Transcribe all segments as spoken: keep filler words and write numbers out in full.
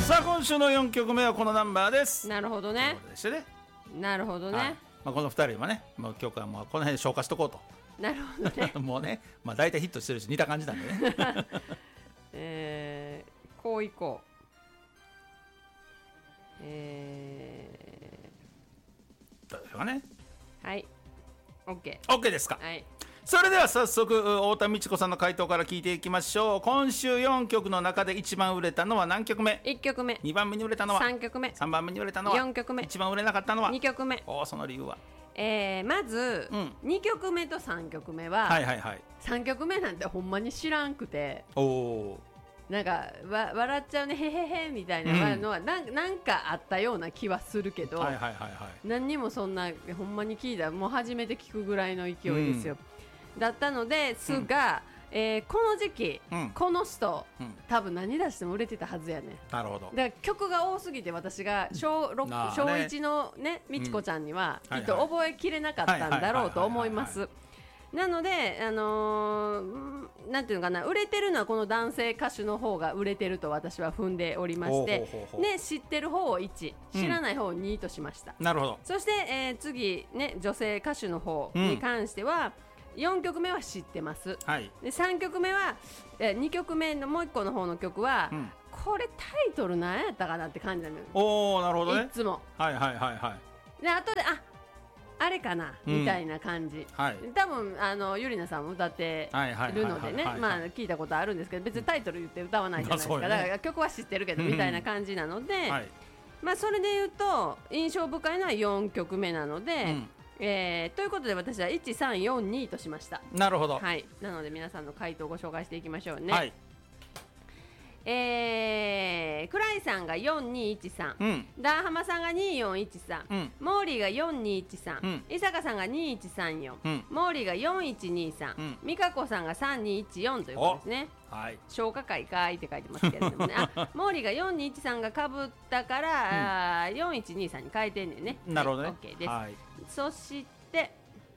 さあ今週のよんきょくめはこのナンバーです。 なるほどね。 でしてね、 なるほどね、 はい、まあ、このふたりはね、もう曲はもうこの辺で消化しとこうと。 なるほどねもうね、まあ、大体ヒットしてるし似た感じなんでねえー、こういこう。えー、どうでしょうかね。 はい OK, OK ですか。 はい、 それでは早速太田美智子さんの回答から聞いていきましょう。今週よんきょくの中で一番売れたのは何曲目？ いっきょくめ、 にばんめに売れたのはさんきょくめ、 さんばんめに売れたのはよんきょくめ、 一番売れなかったのはにきょくめ。 お、その理由は？ えー、まず、うん、にきょくめとさんきょくめは、 はいはいはい、 さんきょくめなんてほんまに知らんくて、 おなんかわ笑っちゃうねへへへみたいなのは、うん、な, なんかあったような気はするけど、 はいはいはいはい、 何にもそんなほんまに聞いたもう初めて聞くぐらいの勢いですよ、うん、だったのですが、うん、えー、この時期、うん、この人、うん、多分何出しても売れてたはずやね。 なるほど。 だから曲が多すぎて私が小ろく、小いちのねみちこちゃんには、うん、きっと覚えきれなかったんだろうと思います。なので、あのー、なんていうのかな、売れてるのはこの男性歌手の方が売れてると私は踏んでおりまして、ね、知ってる方をいち、知らない方をにとしました、うん、 なるほど。 そして、えー、次、ね、女性歌手の方に関しては、うん、よんきょくめは知ってます、はい、でさんきょくめは、えー、にきょくめのもういっこの方の曲は、うん、これタイトル何やったかなって感じなのよ。 おー、なるほどね。 いつもはいはいはいはい。 で後でああれかな、うん、みたいな感じ、はい、多分あのゆりなさんも歌ってるのでね、まあ聞いたことあるんですけど、別にタイトル言って歌わないじゃないですか、うん、だから曲は知ってるけどみたいな感じなので、うん、はい、まあそれで言うと印象深いのはよんきょくめなので、うん、えー、ということで私はいちさんよんにとしました。 なるほど、 はい、なので皆さんの回答をご紹介していきましょうね。はい、えー、クライさんがよんにいちさん、うん、ダーハマさんがによんいちさん、うん、モーリーがよんにいちさん、うん、伊坂さんがにいちさんよん、うん、モーリーがよんいちにさん、うん、美香子さんがさんにいちよんということですね。はい、消化会かいって書いてますけれどもねあモーリーがよんにいちさんがかぶったから、うん、よんいちにさんに変えてんねんね。 なるほどね、 はい、OK です、はい、そして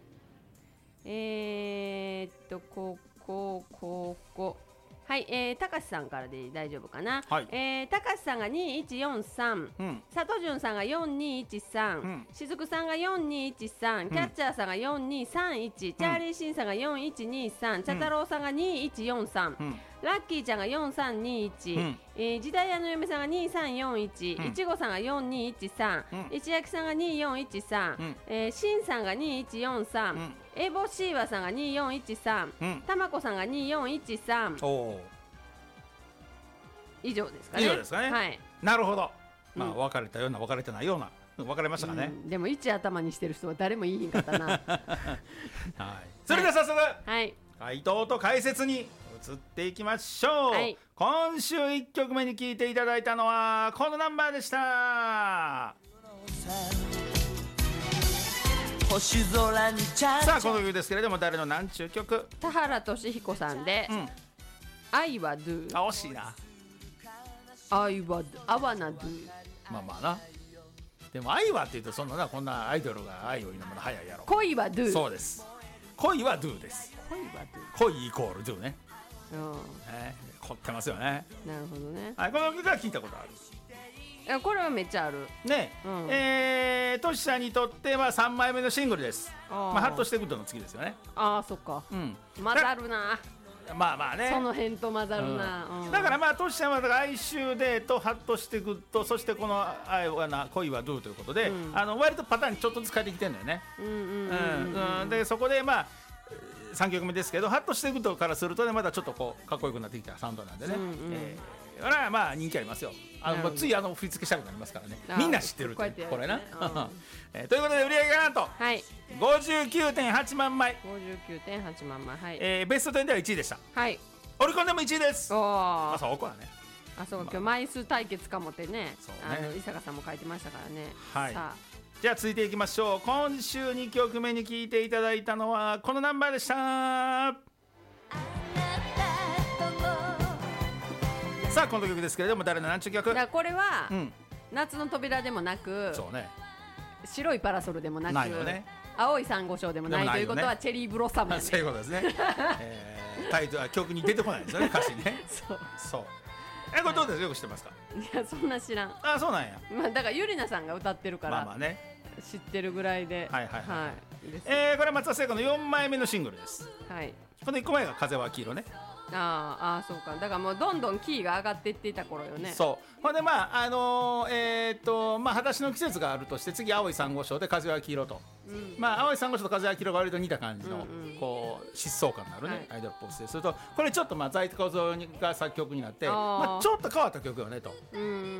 えー、っとここここはい、えー、高橋さんからで大丈夫かな、はい、えー、高橋さんがにいちよんさん、うん、佐藤潤さんがよんにいちさん、うん、しずくさんがよんにいちさん、キャッチャーさんがよんにさんいち、うん、チャーリーシンさんがよんいちにさん、茶太郎さんがにいちよんさん、うん、ラッキーちゃんがよんさんにいち、うん、えー、時代屋の嫁さんがにさんよんいち、うん、いちごさんがよんにいちさん、うん、石焼さんがによんいちさん、うん、えー、しんさんがにいちよんさん、うん、エボシーワさんがによんいちさん、うん、たまこさんがによんいちさん、お以上ですかね。 以上ですかね、 はい、 なるほど、まあ、分かれたような分かれてないような分かれましたかね、うん、 でもいち頭にしてる人は誰もいいひんかったなはい、 それでは早速、 はい、 回答と解説に移っていきましょう、はい、今週いっきょくめに聴いていただいたのはこのナンバーでした。星空にさあこの曲ですけれども誰の何ちゅう曲？ 田原俊彦さんで、うん、愛は do。 あ、惜しいな。 愛は I wanna do。 まあまあな。でも愛はって言うとそんなな、こんなアイドルが愛を言うのも早いやろ。 恋は do。 そうです、恋は do です。 恋は do。 恋イコール do ね。 うん、 えー、凝ってますよね。 なるほどね。 はい、この曲は聞いたことある。 いやこれはめっちゃあるね、うん、えー、トシさんにとってはさんまいめのシングルです。あ、まあ、ハッとしてグッドの次ですよね。 ああ、そっか、うん、混ざるな。 まあまあね、 その辺と混ざるな、うんうん、 だからまあトシちゃんはだから哀愁デートハッとしてグッド、そしてこの愛はな恋はドゥということで、うん、あの割とパターンにちょっとずつ変えてきてるんだよね。でそこでまあさんきょくめですけど、ハッとしてグッドからするとね、まだちょっとこうかっこよくなってきたサウンドなんでね、うんうん、えー、だからまあ人気ありますよ。あのついあの振り付けしたくなりますからね、みんな知ってるっていうこれな、えー、ということで売り上げがなんと、はい、ごじゅうきゅうてんはちまんまい、 ごじゅうきゅうてんはちまんまい、はい、 えー、ベストじゅうではいちいでした。はい、オリコンでもいちいです。おー、あ、そうこはね、 あ、そう、今日枚数対決かもってね、そうね、あの伊坂さんも書いてましたからね。 はい、 さあじゃあ続いていきましょう。今週にきょくめに聴いていただいたのはこのナンバーでした。さあこの曲ですけれども誰の何ちゅう曲？ これは、うん、夏の扉でもなく、そうね、白いパラソルでもなく、ないよね、青い珊瑚礁でもない、ね、ということはチェリーブロッサム、ね、 そういうことですね、えー、タイトルは曲に出てこないですよね歌詞ねそうそう、 えこれどうですか、よく知ってますか？ いやそんな知らん。 あ、そうなんや。 まあだからゆりなさんが歌ってるから、 まあまあね、 知ってるぐらいで。 はいはいはい、はい、 です。 えー、これ松田聖子のよんまいめのシングルです。 はい。 このいっこまえが風は黄色ね。 ああ、あそうか。だからもうどんどんキーが上がっていっていた頃よね。 そう。ほんでまああのー、えー、っとまあ裸足の季節があるとして、次青い珊瑚礁で風は黄色と、うん、まあ青い珊瑚礁と風は黄色が割と似た感じの、うんうん、こう疾走感のあるね、はい、アイドルポップスですると、これちょっとまあ在小僧が作曲になって、あ、まあ、ちょっと変わった曲よねと、うん、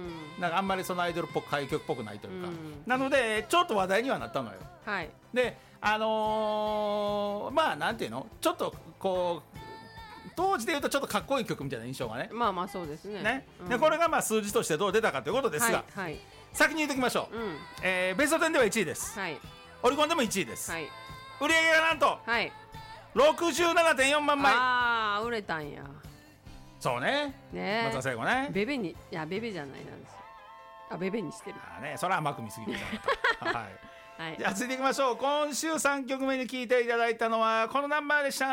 なんかあんまりそのアイドルっぽく歌謡曲っぽくないというか、うん、なのでちょっと話題にはなったのよ。 はい。 であのー、まあなんていうの、ちょっとこう当時でいうとちょっとかっこいい曲みたいな印象がね。 まあまあそうですね。ね、 うん、でこれがまあ数字としてどう出たかということですが、はいはい、先に言っておきましょう、うん、えー、ベストテンではいちいです、はい、オリコンでもいちいです、はい、売り上げがなんと、はい、ろくじゅうななてんよんまんまい。 ああ売れたんや。 そうね、ね、松田聖子ね。 ベベに、いやベベじゃないなんですよ。あベベにしてる。 あ、ね、それは甘く見すぎるはい、はい、じゃあ続いていきましょう。今週さんきょくめに聴いていただいたのはこのナンバーでした。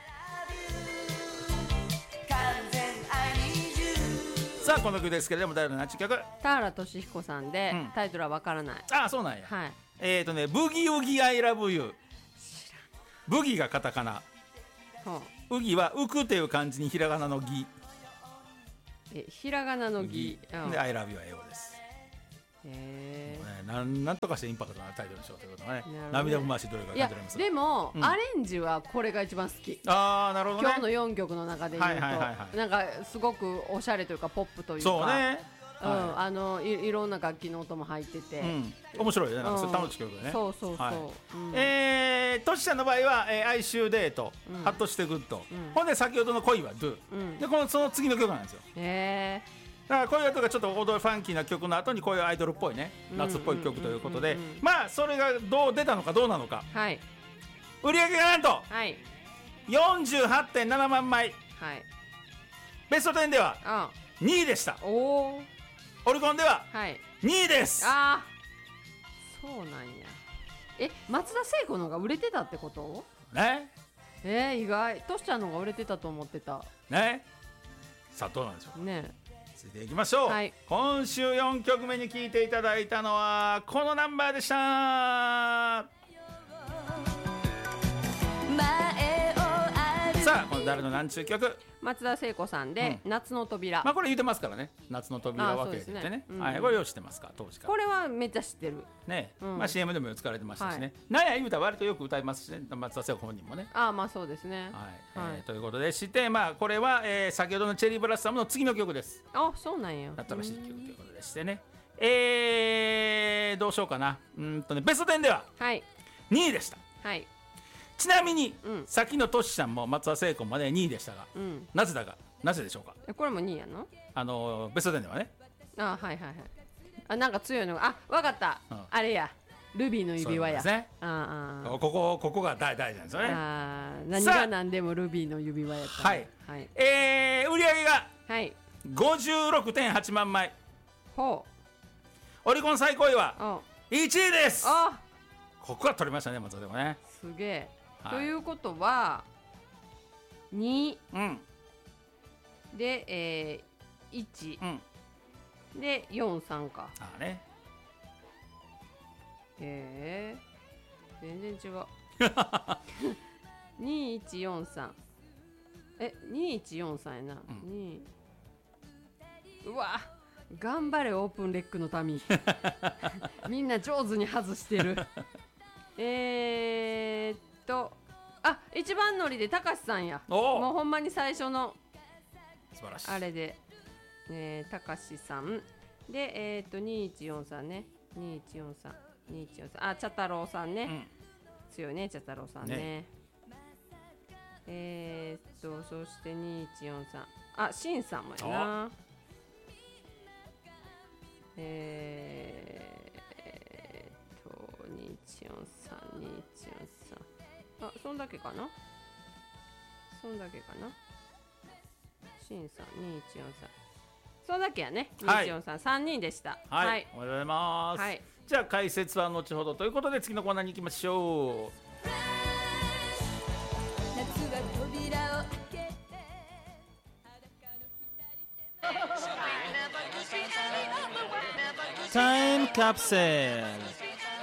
さあこの曲ですけれども、誰のナッチ曲？ 田原俊彦さんで、うん、タイトルはわからない。 ああそうなんや、はい、えっ、ー、とねブギウギアイラブユー。ブギがカタカナ、ウギは浮くという漢字にひらがなのギ、 えひらがなのギでアイラブユーは英語です。へえ、ね、なんなんとかしてインパクトなタイトルにしようということがね、涙ぐましいどれか感じられます。 でも、うん、アレンジはこれが一番好き。 ああなるほどね。 今日のよんきょくの中で言うと、はいはいはいはい、なんかすごくおしゃれというかポップというか、 そうね、 うん、はい、あの い, いろんな楽器の音も入ってて、うん、 面白いね、なんか楽しい曲でね。 そうそうそう、はい、 うん、えー、トシちゃんの場合は、えー、哀愁デート、うん、ハッとしてグッド、うん、ほんで先ほどの恋はドゥ、うん、でこのその次の曲なんですよ。へえ。だからこういうとかちょっと踊るファンキーな曲の後にこういうアイドルっぽいね、夏っぽい曲ということで、まあそれがどう出たのかどうなのか、はい、売り上げがなんと、はい、よんじゅうはちてんななまんまい、はい、ベストテンではにいでした。おオリコンではにいです。 ああそうなんや。え松田聖子の方が売れてたってことね。えー、意外。トシちゃんの方が売れてたと思ってたね。さあどうなんでしょうね。続いていきましょう、はい、今週よんきょくめに聴いていただいたのはこのナンバーでした。さあこの誰のなんちゅう曲？ 松田聖子さんで、うん、夏の扉。 まあこれ言ってますからね、夏の扉分けてね、ね、うん、はい、これを知ってますか当時から。 これはめっちゃ知ってるね、うん、まあ シーエム でも使われてましたしね、はい、なんや言うたら割とよく歌いますしね、松田聖子本人もね。 ああまあそうですね、 はい、はい、えー、ということでして、まあこれは、えー、先ほどのチェリーブラッサムの次の曲です。 あそうなんや。 新しい曲ということでしてね、えー、どうしようかな。うんとねベストテンではにいでした。はい、ちなみに、うん、さっきのトシちゃんも松田聖子までにいでしたが、うん、なぜだかなぜでしょうか。 これもにいやの？ あのベストテンではね。 あはいはいはい。あなんか強いのが、あわかった、うん、あれやルビーの指輪や。そうですね。ああここここが大大事なんですよね。あ何が何でもルビーの指輪やった。 はい、はい、えー、売り上げがはいごじゅうろくてんはちまんまい。ほうオリコン最高位はいちいです。あここは取りましたね松田でもね。 すげえ、はい、ということはに、うんで、えー、いち、うん、でよんさんか。ああね。へえ全然違うにいちよんさんえにいちよんさんやな、うん、にうわ頑張れオープンレックの民みんな上手に外してるえーっとあ一番乗りでたかしさんや。もうほんまに最初の素晴らしいあれで、えー、たかしさんで、えー、っとにいちよんさんねにいちよんさんにいちよんさんあ茶太郎さんね、うん、強いね茶太郎さん ね, ねえー、っとそしてにいちよんさんあしんさんもやな。えー、っとにいちよんさんにいちよんさんあそんだけかなそんだけかなしんさんにいちよんさんそんだけやね。にいちよんさん、はい、さんにんでした。 はい、はい、おはようございます、はい、じゃあ解説は後ほどということで次のコーナーに行きましょう。 タイムカプセル